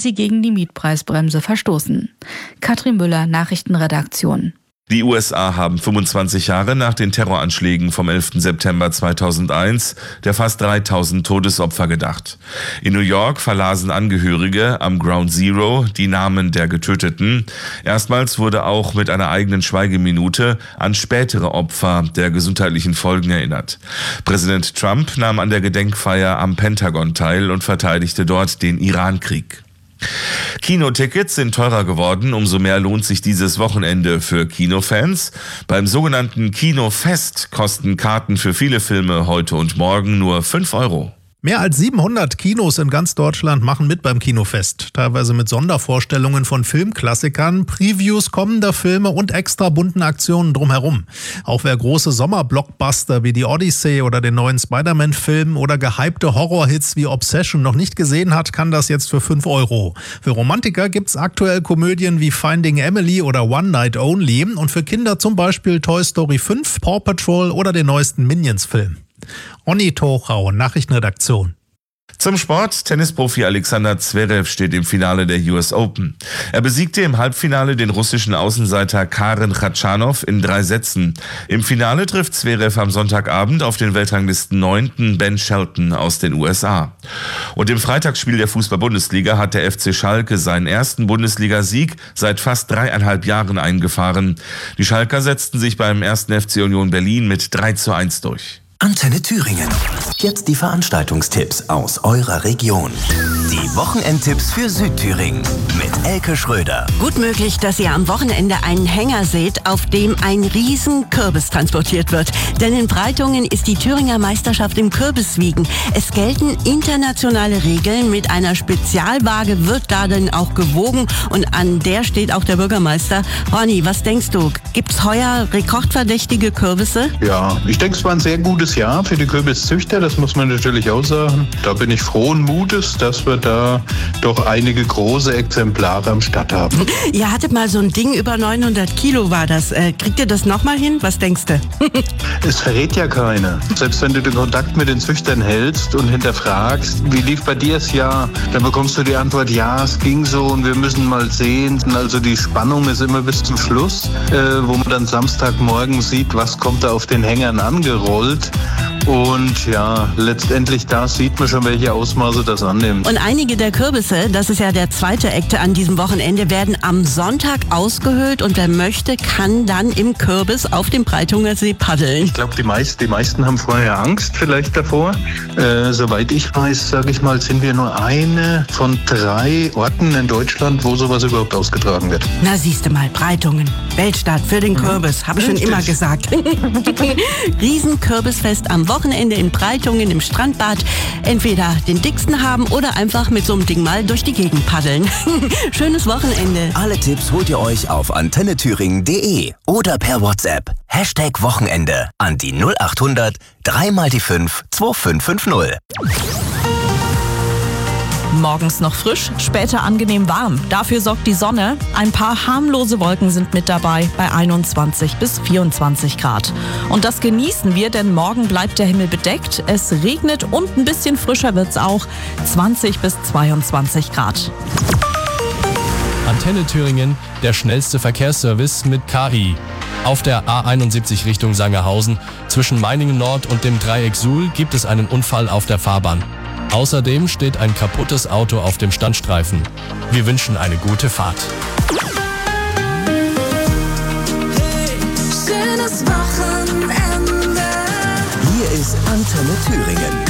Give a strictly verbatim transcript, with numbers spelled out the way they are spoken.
sie gegen die Mietpreisbremse verstoßen. Katrin Müller, Nachrichtenredaktion. Die U S A haben fünfundzwanzig Jahre nach den Terroranschlägen vom elften September zweitausendeins der fast dreitausend Todesopfer gedacht. In New York verlasen Angehörige am Ground Zero die Namen der Getöteten. Erstmals wurde auch mit einer eigenen Schweigeminute an spätere Opfer der gesundheitlichen Folgen erinnert. Präsident Trump nahm an der Gedenkfeier am Pentagon teil und verteidigte dort den Irankrieg. Kinotickets sind teurer geworden, umso mehr lohnt sich dieses Wochenende für Kinofans. Beim sogenannten Kinofest kosten Karten für viele Filme heute und morgen nur fünf Euro. Mehr als siebenhundert Kinos in ganz Deutschland machen mit beim Kinofest. Teilweise mit Sondervorstellungen von Filmklassikern, Previews kommender Filme und extra bunten Aktionen drumherum. Auch wer große Sommerblockbuster wie die Odyssey oder den neuen Spider-Man-Film oder gehypte Horrorhits wie Obsession noch nicht gesehen hat, kann das jetzt für fünf Euro. Für Romantiker gibt's aktuell Komödien wie Finding Emily oder One Night Only und für Kinder zum Beispiel Toy Story fünf, Paw Patrol oder den neuesten Minions-Film. Onni Tochau, Nachrichtenredaktion. Zum Sport. Tennisprofi Alexander Zverev steht im Finale der U S Open. Er besiegte im Halbfinale den russischen Außenseiter Karen Khachanov in drei Sätzen. Im Finale trifft Zverev am Sonntagabend auf den Weltranglisten neunten Ben Shelton aus den U S A. Und im Freitagsspiel der Fußball-Bundesliga hat der F C Schalke seinen ersten Bundesligasieg seit fast dreieinhalb Jahren eingefahren. Die Schalker setzten sich beim ersten F C Union Berlin mit drei zu eins durch. Antenne Thüringen. Jetzt die Veranstaltungstipps aus eurer Region. Die Wochenendtipps für Südthüringen mit Elke Schröder. Gut möglich, dass ihr am Wochenende einen Hänger seht, auf dem ein riesen Kürbis transportiert wird. Denn in Breitungen ist die Thüringer Meisterschaft im Kürbiswiegen. Es gelten internationale Regeln. Mit einer Spezialwaage wird da dann auch gewogen. Und an der steht auch der Bürgermeister. Ronny, was denkst du? Gibt's heuer rekordverdächtige Kürbisse? Ja, ich denke, es war ein sehr gutes Jahr für die Kürbiszüchter, das muss man natürlich auch sagen. Da bin ich frohen Mutes, dass wir da doch einige große Exemplare am Start haben. Ihr hattet mal so ein Ding, über neunhundert Kilo war das. Äh, kriegt ihr das nochmal hin? Was denkst du? Es verrät ja keiner. Selbst wenn du den Kontakt mit den Züchtern hältst und hinterfragst, wie lief bei dir das Jahr, dann bekommst du die Antwort, ja, es ging so und wir müssen mal sehen. Also die Spannung ist immer bis zum Schluss, äh, wo man dann Samstagmorgen sieht, was kommt da auf den Hängern angerollt. Und ja, letztendlich da sieht man schon, welche Ausmaße das annimmt. Und einige der Kürbisse, das ist ja der zweite Akte an diesem Wochenende, werden am Sonntag ausgehöhlt und wer möchte, kann dann im Kürbis auf dem Breitunger See paddeln. Ich glaube, die, meist, die meisten haben vorher Angst vielleicht davor. Äh, soweit ich weiß, sage ich mal, sind wir nur eine von drei Orten in Deutschland, wo sowas überhaupt ausgetragen wird. Na siehste mal, Breitungen, Weltstadt für den Kürbis, habe ich schon immer gesagt. Riesenkürbisfest am Wochenende in Breitungen im Strandbad. Entweder den dicksten haben oder einfach mit so einem Ding mal durch die Gegend paddeln. Schönes Wochenende. Alle Tipps holt ihr euch auf antenne thüringen punkt de oder per WhatsApp. Hashtag Wochenende an die null achthundert drei mal die fünf zwei fünf fünf null. Morgens noch frisch, später angenehm warm. Dafür sorgt die Sonne. Ein paar harmlose Wolken sind mit dabei bei einundzwanzig bis vierundzwanzig Grad. Und das genießen wir, denn morgen bleibt der Himmel bedeckt. Es regnet und ein bisschen frischer wird's auch. zwanzig bis zweiundzwanzig Grad. Antenne Thüringen, der schnellste Verkehrsservice mit K I. Auf der A einundsiebzig Richtung Sangerhausen zwischen Meiningen Nord und dem Dreieck Suhl gibt es einen Unfall auf der Fahrbahn. Außerdem steht ein kaputtes Auto auf dem Standstreifen. Wir wünschen eine gute Fahrt. Hey, schönes Wochenende. Hier ist Antenne Thüringen.